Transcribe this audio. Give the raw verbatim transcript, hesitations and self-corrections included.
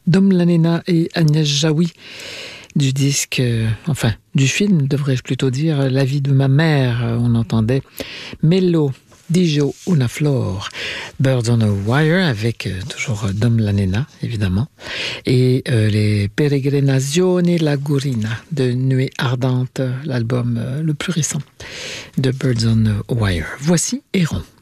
Dom Lanena et Agnès Jaoui du disque, euh, enfin du film devrais-je plutôt dire, La vie de ma mère. On entendait Mello Dijo una flor, Birds on a Wire avec euh, toujours euh, Dom Lanena évidemment, et euh, les Peregrinazioni Lagurina de Nuée Ardente, l'album euh, le plus récent de Birds on a Wire. Voici Héron.